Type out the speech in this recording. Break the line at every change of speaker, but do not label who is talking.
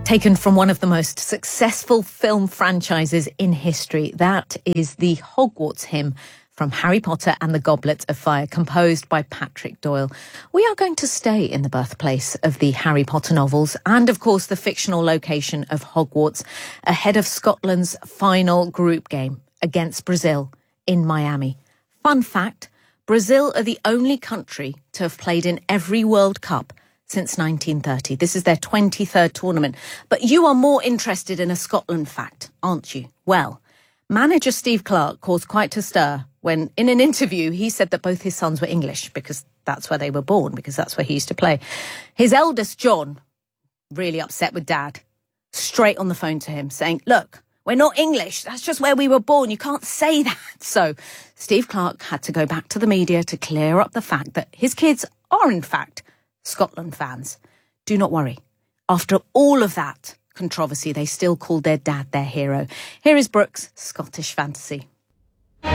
Taken from one of the most successful film franchises in history. That is the Hogwarts hymn from Harry Potter and the Goblet of Fire, composed by Patrick Doyle. We are going to stay in the birthplace of the Harry Potter novels and, of course, the fictional location of Hogwarts ahead of Scotland's final group game against Brazil in Miami. Fun fact, Brazil are the only country to have played in every World Cup since 1930. This is their 23rd tournament. But you are more interested in a Scotland fact, aren't you? Well, manager Steve Clarke caused quite a stir when, in an interview, he said that both his sons were English because that's where they were born, because that's where he used to play. His eldest, John, really upset with Dad, straight on the phone to him, saying, look, we're not English. That's just where we were born. You can't say that. So Steve Clarke had to go back to the media to clear up the fact that his kids are, in fact, Scotland fans. Do not worry. After all of that controversy, they still called their dad their hero. Here is Brooks' Scottish Fantasy.